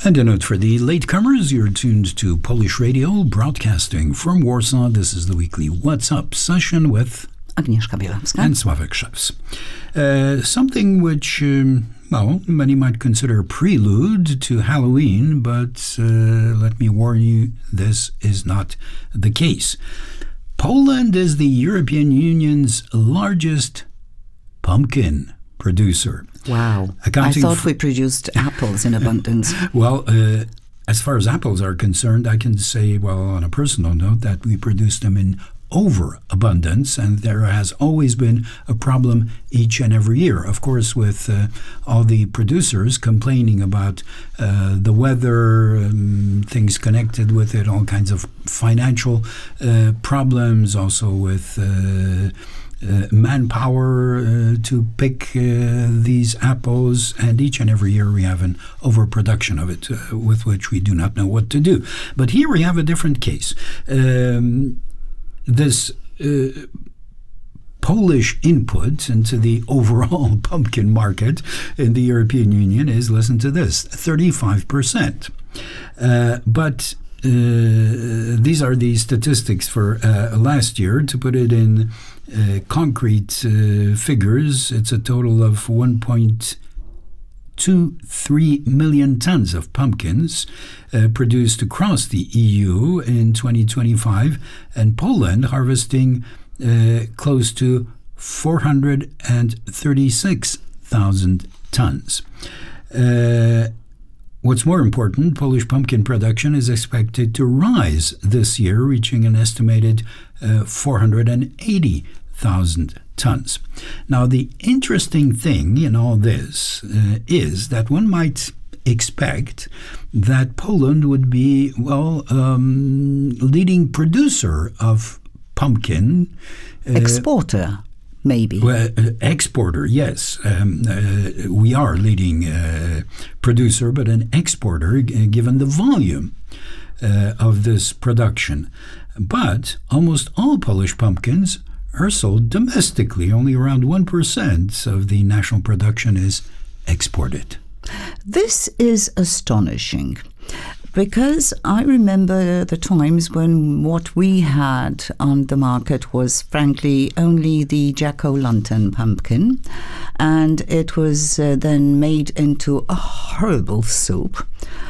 And a note for the latecomers, you're tuned to Polish Radio, broadcasting from Warsaw. This is the weekly What's Up session with Agnieszka Bielamska and Sławek Szewc. Something which, many might consider a prelude to Halloween, but let me warn you, this is not the case. Poland is the European Union's largest pumpkin producer. Wow. I thought we produced apples in abundance. Well, as far as apples are concerned, I can say, on a personal note, that we produce them in overabundance, and there has always been a problem each and every year. Of course, with all the producers complaining about the weather, things connected with it, all kinds of financial problems, also with manpower to pick these apples, and each and every year we have an overproduction of it, with which we do not know what to do. But here we have a different case. This Polish input into the overall pumpkin market in the European Union is, listen to this, 35%. But these are the statistics for last year. To put it in concrete figures, it's a total of 1.23 million tons of pumpkins produced across the EU in 2025, and Poland harvesting close to 436,000 tons. What's more important, Polish pumpkin production is expected to rise this year, reaching an estimated 480,000 tons. Now, the interesting thing in all this is that one might expect that Poland would be, leading producer of pumpkin. Exporter. Maybe. Well, exporter, yes. We are leading producer, but an exporter, given the volume of this production. But almost all Polish pumpkins are sold domestically. Only around 1% of the national production is exported. This is astonishing, because I remember the times when what we had on the market was, frankly, only the Jack-o'-lantern pumpkin, and it was then made into a horrible soup,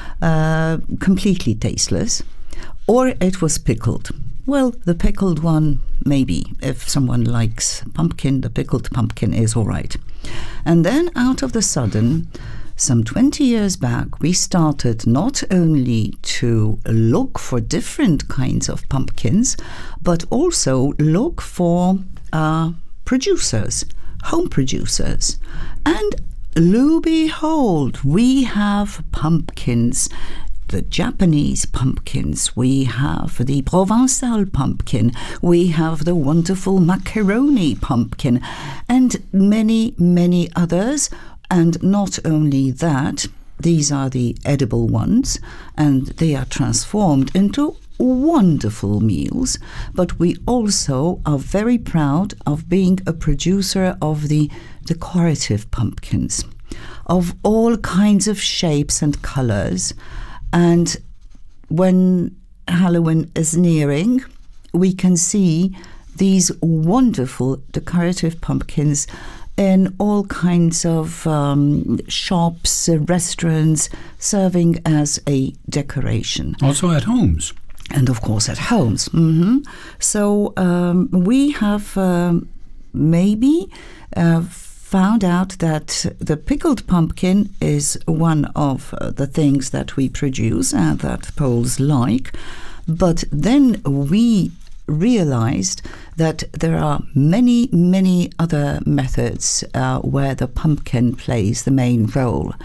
completely tasteless, or it was pickled. Well, the pickled one, maybe. If someone likes pumpkin, the pickled pumpkin is all right. And then out of the sudden, some 20 years back, we started not only to look for different kinds of pumpkins, but also look for producers, home producers. And lo behold, we have pumpkins. The Japanese pumpkins, we have the Provençal pumpkin, we have the wonderful macaroni pumpkin, and many, many others. And not only that, these are the edible ones, and they are transformed into wonderful meals. But we also are very proud of being a producer of the decorative pumpkins, of all kinds of shapes and colors. And when Halloween is nearing, we can see these wonderful decorative pumpkins in all kinds of shops, restaurants, serving as a decoration. Also at homes. And of course at homes. So we have maybe found out that the pickled pumpkin is one of the things that we produce and that Poles like. But then we realized that there are many, many other methods where the pumpkin plays the main role.